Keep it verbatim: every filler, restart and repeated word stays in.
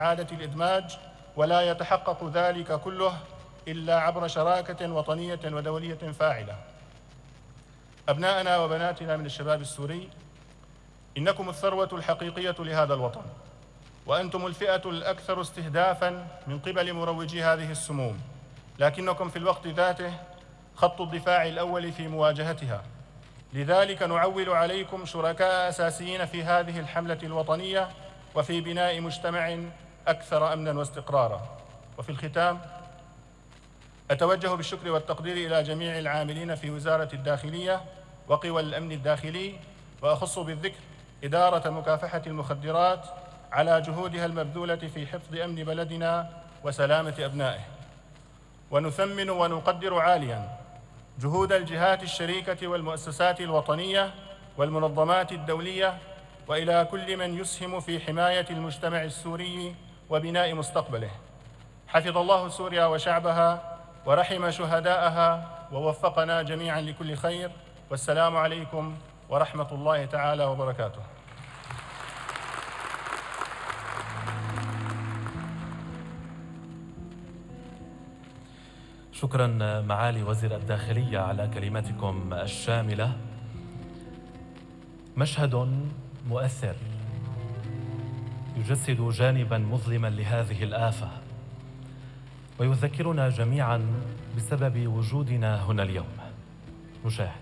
إعادة الإدماج، ولا يتحقق ذلك كله إلا عبر شراكة وطنية ودولية فاعلة. أبناءنا وبناتنا من الشباب السوري، إنكم الثروة الحقيقية لهذا الوطن، وأنتم الفئة الأكثر استهدافاً من قبل مروجي هذه السموم، لكنكم في الوقت ذاته خط الدفاع الأول في مواجهتها. لذلك نعول عليكم شركاء أساسيين في هذه الحملة الوطنية وفي بناء مجتمع أكثر أمناً واستقراراً. وفي الختام أتوجه بالشكر والتقدير إلى جميع العاملين في وزارة الداخلية وقوى الأمن الداخلي، وأخص بالذكر إدارة مكافحة المخدرات على جهودها المبذولة في حفظ أمن بلدنا وسلامة أبنائه. ونثمن ونقدر عالياً جهود الجهات الشريكة والمؤسسات الوطنية والمنظمات الدولية، وإلى كل من يسهم في حماية المجتمع السوري وبناء مستقبله. حفظ الله سوريا وشعبها ورحم شهداءها ووفقنا جميعاً لكل خير، والسلام عليكم ورحمة الله تعالى وبركاته. شكراً معالي وزير الداخلية على كلماتكم الشاملة. مشهد مؤثر يجسد جانباً مظلماً لهذه الآفة، ويذكرنا جميعاً بسبب وجودنا هنا اليوم. نشاهد.